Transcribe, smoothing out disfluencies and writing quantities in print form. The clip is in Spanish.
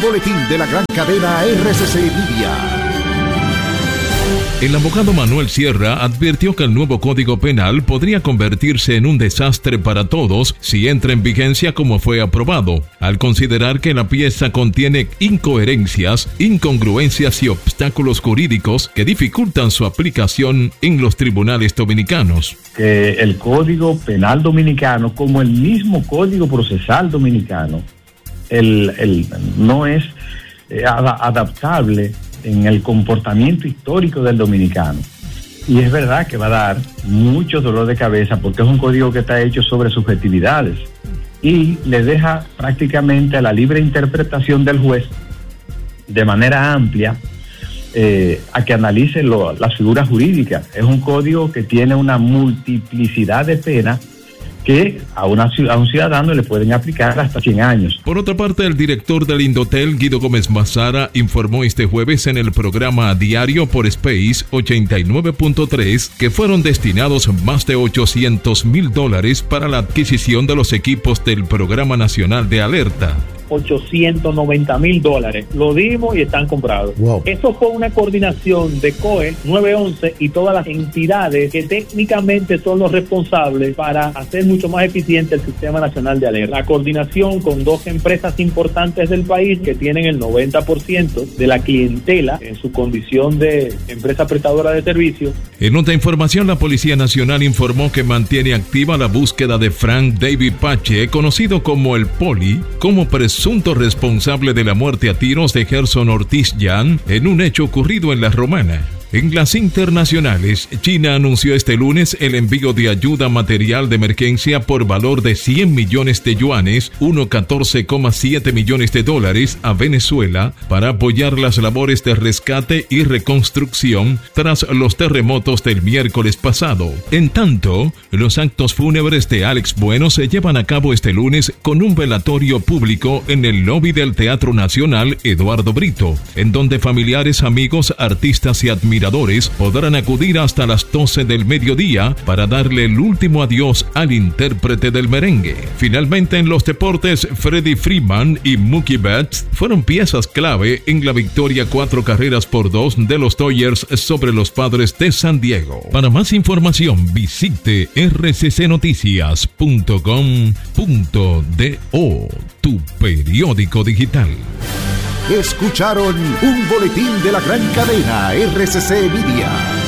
boletín de la gran cadena RCC Media. El abogado Manuel Sierra advirtió que el nuevo Código Penal podría convertirse en un desastre para todos si entra en vigencia como fue aprobado, al considerar que la pieza contiene incoherencias, incongruencias y obstáculos jurídicos que dificultan su aplicación en los tribunales dominicanos. Que el Código Penal dominicano, como el mismo Código Procesal dominicano, no es adaptable en el comportamiento histórico del dominicano. Y es verdad que va a dar mucho dolor de cabeza porque es un código que está hecho sobre subjetividades y le deja prácticamente a la libre interpretación del juez de manera amplia a que analice las figuras jurídicas. Es un código que tiene una multiplicidad de penas que a un ciudadano le pueden aplicar hasta 100 años. Por otra parte, el director del Indotel, Guido Gómez Mazara, informó este jueves en el programa diario por Space 89.3 que fueron destinados más de $800,000 para la adquisición de los equipos del Programa Nacional de Alerta. $890,000. Lo dimos y están comprados. Wow. Eso fue una coordinación de COE, 911 y todas las entidades que técnicamente son los responsables para hacer mucho más eficiente el Sistema Nacional de Alerta. La coordinación con dos empresas importantes del país que tienen el 90% de la clientela en su condición de empresa prestadora de servicios. En otra información, la Policía Nacional informó que mantiene activa la búsqueda de Frank David Pache, conocido como el Poli, como presunto responsable de la muerte a tiros de Gerson Ortiz Jan en un hecho ocurrido en La Romana. En las internacionales, China anunció este lunes el envío de ayuda material de emergencia por valor de 100 millones de yuanes, $14,7 millones a Venezuela para apoyar las labores de rescate y reconstrucción tras los terremotos del miércoles pasado. En tanto, los actos fúnebres de Alex Bueno se llevan a cabo este lunes con un velatorio público en el lobby del Teatro Nacional Eduardo Brito, en donde familiares, amigos, artistas y admiradores podrán acudir hasta las 12 del mediodía para darle el último adiós al intérprete del merengue. Finalmente, en los deportes, Freddie Freeman y Mookie Betts fueron piezas clave en la victoria 4-2 de los Dodgers sobre los Padres de San Diego. Para más información, visite rccnoticias.com.do, tu periódico digital. Escucharon un boletín de la gran cadena RCC Media.